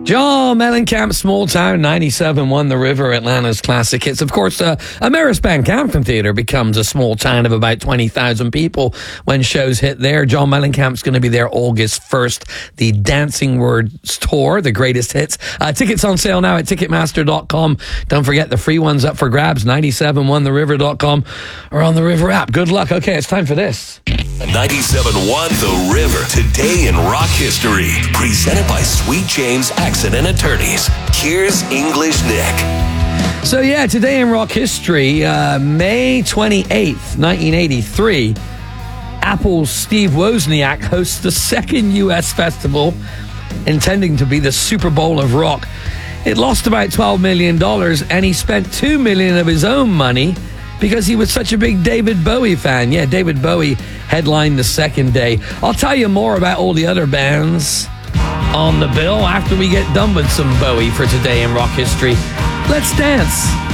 John Mellencamp, Small Town, 97.1 The River, Atlanta's classic hits. Of course, Ameris Camden Theatre becomes a small town of about 20,000 people when shows hit there. John Mellencamp's going to be there August 1st. The Dancing Words Tour, the greatest hits. Tickets on sale now at Ticketmaster.com. Don't forget the free ones up for grabs, 971theriver.com or on the River app. Good luck. Okay, it's time for this. 97.1 The River. Today in rock history. Presented by Sweet James Accident Attorneys. Here's English Nick. So yeah, today in rock history, May 28th, 1983, Apple's Steve Wozniak hosts the second U.S. festival, intending to be the Super Bowl of rock. It lost about $12 million, and he spent $2 million of his own money because he was such a big David Bowie fan. Yeah, David Bowie headlined the second day. I'll tell you more about all the other bands on the bill after we get done with some Bowie for today in rock history. Let's dance.